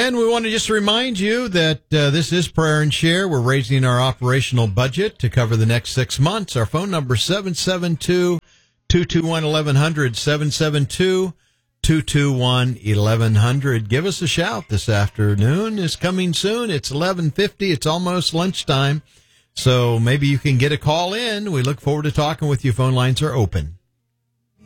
And we want to just remind you that this is Prayer and Share. We're raising our operational budget to cover the next 6 months. Our phone number is 772-221-1100, 772-221-1100. Give us a shout this afternoon. Is coming soon. It's 11:50. It's almost lunchtime. So maybe you can get a call in. We look forward to talking with you. Phone lines are open.